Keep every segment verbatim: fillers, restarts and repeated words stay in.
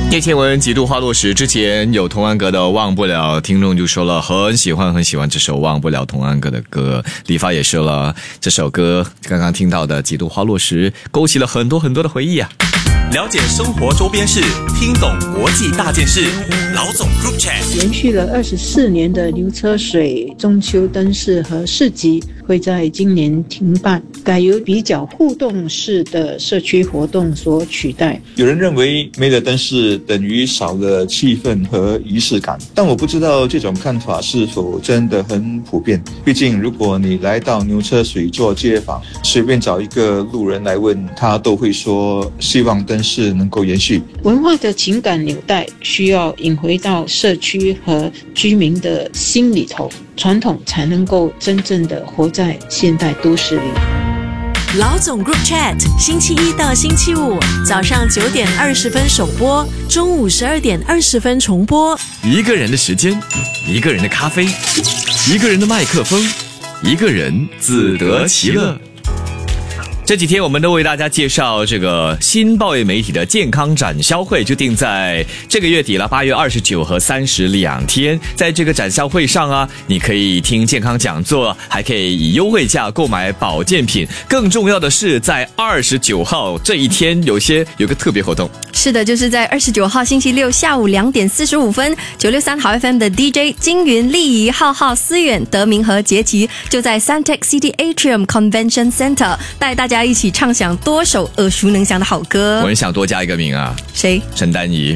叶倩文几度花落时，之前有童安格的忘不了，听众就说了很喜欢很喜欢这首忘不了童安格的歌。李发也是了，这首歌刚刚听到的几度花落时勾起了很多很多的回忆啊。 了解生活周边事，听懂国际大件事。老总 Group Chat 延续了二十四年的牛车水中秋灯饰和市集会在今年停办，改由比较互动式的社区活动所取代。 有人认为没了灯饰等于少了气氛和仪式感，但我不知道这种看法是否真的很普遍。毕竟如果你来到牛车水做街访，随便找一个路人来问，他都会说希望灯饰能够延续。 文化的情感纽带需要引回到社区和居民的心里头，传统才能够真正的活在现代都市里。 老总 Group Chat 星期一到星期五早上九点二十分首播，中午十二点二十分重播。 一个人的时间，一个人的咖啡，一个人的麦克风，一个人自得其乐。这几天我们都为大家介绍这个新报业媒体的健康展销会，就定在这个月底了，八月二十九和三十两天。在这个展销会上啊，你可以听健康讲座，还可以以优惠价购买保健品。更重要的是，在二十九号这一天，有些有个特别活动。 是的，就是在二十九号星期六下午两点四十五分，九六三好 F M 的 D J 金云、丽仪、浩浩、思远、德明和杰奇就在 Suntec City Atrium Convention Center 带大家一起唱响多首耳熟能详的好歌。 我很想多加一个名啊， 谁？ 陈丹妮。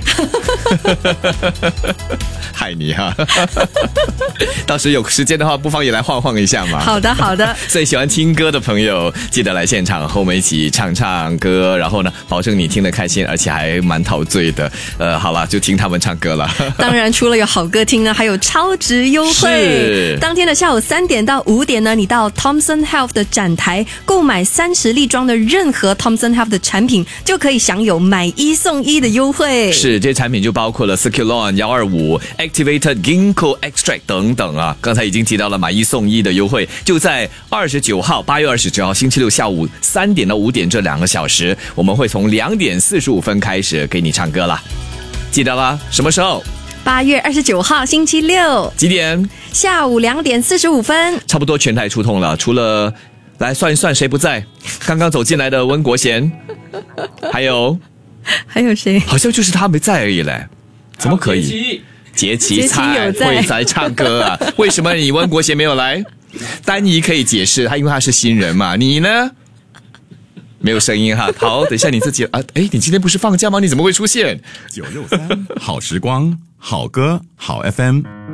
害你哈、啊！到时有时间的话，不妨也来晃晃一下嘛。 好的，好的。 所以喜欢听歌的朋友，记得来现场和我们一起唱唱歌，然后呢，保证你听得开心，而且还蛮陶醉的。呃，好了，就听他们唱歌了。 当然，除了有好歌听呢，还有超值优惠。 是。 当天的下午三点到五点呢，你到 Thomson Health 的展台购买三十粒装的任何 Thomson Health 的产品，就可以享有买一送一的优惠。 是，这些产品就包括了 Circulon 一二五。Activated Ginkgo Extract 等等啊，刚才已经提到了买一送一的优惠，就在二十九号，八月二十九号星期六下午三点到五点这两个小时，我们会从两点四十五分开始给你唱歌啦。记得啦，什么时候？ 八月二十九号星期六， 几点？ 下午两点四十五分。 差不多全台出通了，除了来算一算谁不在，刚刚走进来的温国贤，还有还有谁？ 好像就是他没在而已嘞，怎么可以？杰奇才会在唱歌啊？为什么你温国贤没有来？丹妮可以解释，他因为他是新人嘛。你呢？没有声音哈。好，等一下你自己啊。哎，你今天不是放假吗？你怎么会出现？ 九六三好时光，好歌，好 F M。